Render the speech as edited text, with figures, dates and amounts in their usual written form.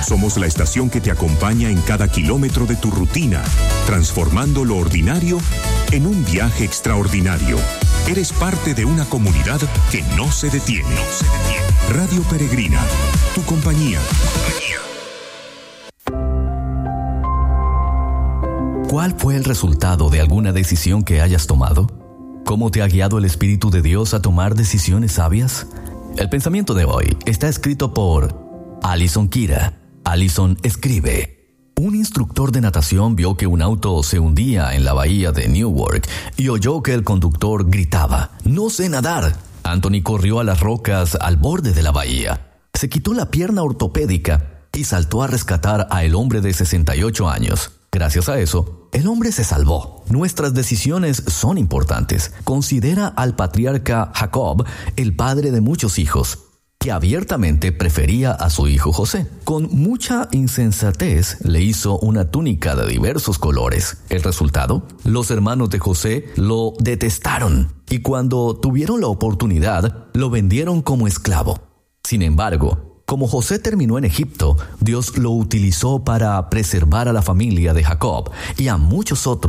Somos la estación que te acompaña en cada kilómetro de tu rutina, transformando lo ordinario en un viaje extraordinario. Eres parte de una comunidad que no se detiene. Radio Peregrina, tu compañía. ¿Cuál fue el resultado de alguna decisión que hayas tomado? ¿Cómo te ha guiado el Espíritu de Dios a tomar decisiones sabias? El pensamiento de hoy está escrito por Alison Kira. Alison escribe: un instructor de natación vio que un auto se hundía en la bahía de Newark y oyó que el conductor gritaba: «¡No sé nadar!». Anthony corrió a las rocas al borde de la bahía, se quitó la pierna ortopédica y saltó a rescatar al hombre de 68 años. Gracias a eso, el hombre se salvó. Nuestras decisiones son importantes. Considera al patriarca Jacob, el padre de muchos hijos, que abiertamente prefería a su hijo José. Con mucha insensatez le hizo una túnica de diversos colores. ¿El resultado? Los hermanos de José lo detestaron y cuando tuvieron la oportunidad, lo vendieron como esclavo. Sin embargo, como José terminó en Egipto, Dios lo utilizó para preservar a la familia de Jacob y a muchos otros